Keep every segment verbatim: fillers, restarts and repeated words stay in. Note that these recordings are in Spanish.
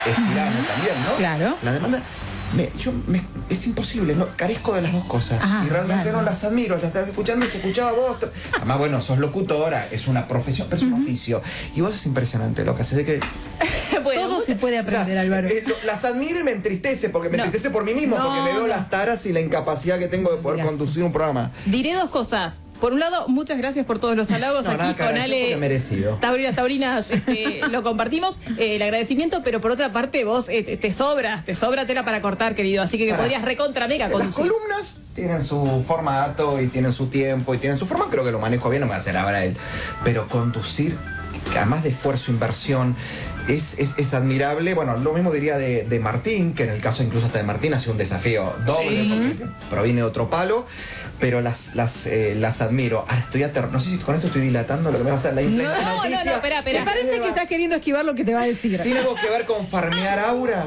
Estirano uh-huh. también, ¿no? Claro. La demanda... Me, yo me, es imposible, no, carezco de las dos cosas. Ah, y realmente claro. no las admiro, las estás escuchando y te escuchaba vos. Además, bueno, sos locutora, es una profesión, pero es un uh-huh. oficio. Y vos es impresionante lo que haces. Que... bueno, todo se puede aprender, o sea, Álvaro. Eh, lo, las admiro y me entristece, porque me no. entristece por mí mismo, no, porque me veo no. las taras y la incapacidad que tengo de poder gracias. conducir un programa. Diré dos cosas. Por un lado, muchas gracias por todos los halagos. No, aquí nada, con Ale. Merecido. Taurinas, taurinas, este, lo compartimos, eh, el agradecimiento, pero por otra parte, vos eh, te, te sobras, te sobra tela para cortar, querido. Así que, que podrías recontra mega conducir. Las columnas tienen su formato y tienen su tiempo y tienen su forma. Creo que lo manejo bien, no me va a hacer ahora él. Pero conducir, además de esfuerzo, inversión. Es, es, es admirable. Bueno, lo mismo diría de, de Martín, que en el caso incluso hasta de Martín ha sido un desafío doble, sí. porque proviene de otro palo, pero las, las, eh, las admiro. Ahora estoy aterrado. No sé si con esto estoy dilatando lo que me va a hacer la impresión. No, no, no, no, espera, espera. Me parece que estás queriendo esquivar lo que te va a decir. ¿Tiene algo que ver con farmear aura?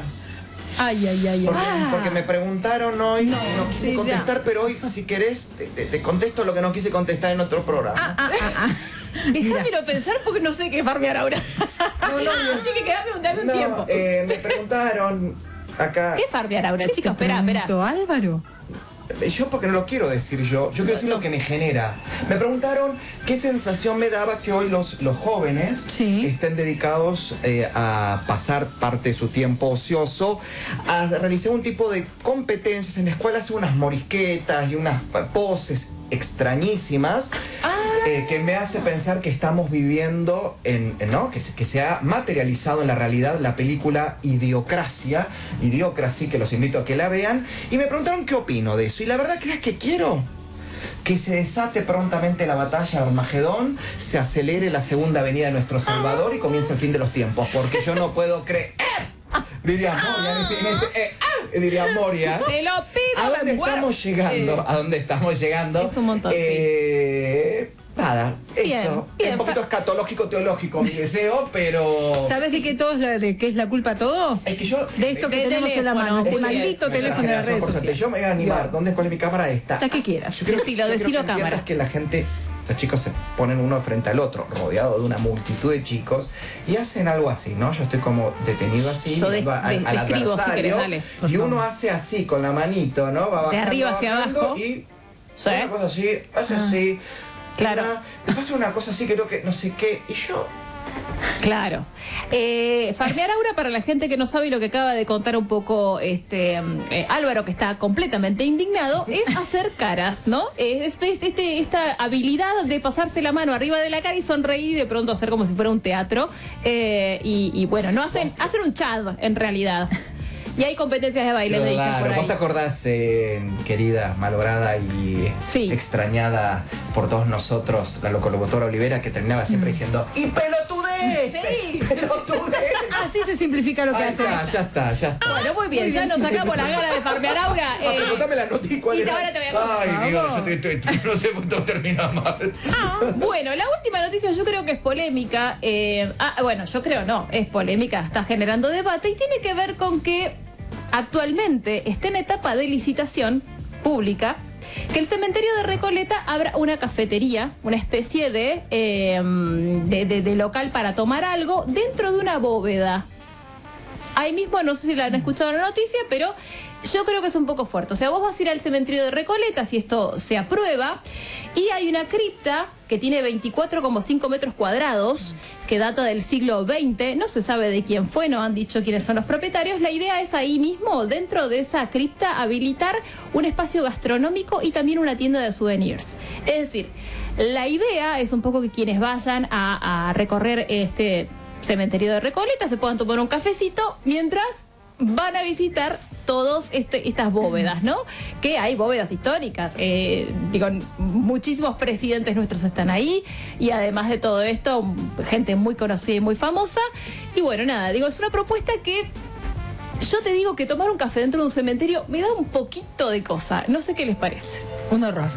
Ay, ay, ay. Porque, ah. porque me preguntaron hoy, no, no quise sí, contestar, ya. pero hoy, si querés, te, te, te contesto lo que no quise contestar en otro programa. Ah, ah, ah, ah. Déjamelo pensar porque no sé qué farmear ahora. No, no, Así que quedame, dame un no, tiempo. Eh, me preguntaron acá. ¿Qué farmear ahora, chicos? Espera, espera. Álvaro. Yo porque no lo quiero decir yo, yo quiero decir lo que me genera. Me preguntaron qué sensación me daba que hoy los, los jóvenes sí. estén dedicados eh, a pasar parte de su tiempo ocioso, a realizar un tipo de competencias en la escuela, hacer unas morisquetas y unas poses extrañísimas. Ah. Eh, que me hace pensar que estamos viviendo en, en ¿no? Que, que se ha materializado en la realidad la película Idiocracia, Idiocracy, que los invito a que la vean, y me preguntaron qué opino de eso, y la verdad que es que quiero que se desate prontamente la batalla de Armagedón, se acelere la segunda venida de nuestro Salvador y comience el fin de los tiempos, porque yo no puedo creer, diría Moria, en este, en este, eh, ah, diría Moria, te lo pido, ¿a dónde estamos llegando? Eh, ¿A dónde estamos llegando? Es un montón, eh, sí. Nada, bien, eso. Bien. Es un poquito escatológico, teológico mi deseo, pero... ¿Sabes de qué, todo es la, de qué es la culpa todo? Es que yo... De esto que de tenemos teléfono, en la mano, este maldito me teléfono de las redes sociales. Yo me voy a animar. ¿Dónde es cuál es mi cámara? Esta. La que quieras. Yo creo, decilo, yo decilo creo que cámara. que la gente... Estos chicos se ponen uno frente al otro, rodeado de una multitud de chicos, y hacen algo así, ¿no? Yo estoy como detenido así, yo mirando de, al, de, al adversario, si querés, dale, y uno hace así con la manito, ¿no? Va bajando, de arriba hacia bajando, abajo. Y ¿sí? Una cosa así, hace ah. así. Claro. Una, después una cosa así, creo que no sé qué, y yo... Claro. Eh, farmear aura, para la gente que no sabe, y lo que acaba de contar un poco este eh, Álvaro, que está completamente indignado, es hacer caras, ¿no? Este, este, esta habilidad de pasarse la mano arriba de la cara y sonreír y de pronto hacer como si fuera un teatro. Eh, y, y bueno, no hacen, hacen un chad en realidad. Y hay competencias de baile, claro, me dicen por ahí. ¿Vos te acordás, eh, querida, malograda y sí. extrañada por todos nosotros, la locomotora Olivera, que terminaba siempre diciendo ¡y pelotudez! Sí. ¡Pelotudez! Así se simplifica lo que hace. Ya, ya está, ya está. Bueno, muy bien, muy bien, ya nos sacamos las ganas de farmear aura. Eh, ah, contame la nota y cuál y era. ahora te voy a contar. Ay, Dios, yo te, te, te, no sé cuánto termina mal. Ah, bueno, la última noticia yo creo que es polémica. Eh, ah, bueno, yo creo no, es polémica, está generando debate y tiene que ver con que actualmente está en etapa de licitación pública que el cementerio de Recoleta abra una cafetería, una especie de, eh, de, de, de local para tomar algo dentro de una bóveda. Ahí mismo, no sé si la han escuchado la noticia, pero yo creo que es un poco fuerte. O sea, vos vas a ir al cementerio de Recoleta, si esto se aprueba, y hay una cripta que tiene veinticuatro coma cinco metros cuadrados, que data del siglo veinte, no se sabe de quién fue, no han dicho quiénes son los propietarios. La idea es ahí mismo, dentro de esa cripta, habilitar un espacio gastronómico y también una tienda de souvenirs. Es decir, la idea es un poco que quienes vayan a, a recorrer este cementerio de Recoleta se puedan tomar un cafecito mientras van a visitar todas este, estas bóvedas, ¿no? Que hay bóvedas históricas, eh, digo, muchísimos presidentes nuestros están ahí, y además de todo esto, gente muy conocida y muy famosa. Y bueno, nada, digo, es una propuesta que yo te digo que tomar un café dentro de un cementerio me da un poquito de cosa. No sé qué les parece. Un horror.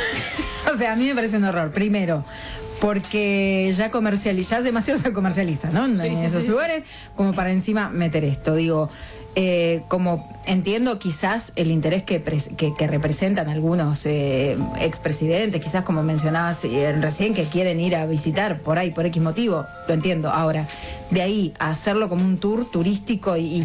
O sea, a mí me parece un horror. Primero, porque ya comercializa, ya demasiado se comercializa, ¿no? En sí, sí, esos sí, lugares, sí. como para encima meter esto. Digo, Eh, como entiendo quizás el interés que, pres- que, que representan algunos eh, expresidentes, quizás como mencionabas eh, recién, que quieren ir a visitar por ahí, por X motivo, lo entiendo. Ahora, de ahí a hacerlo como un tour turístico y, y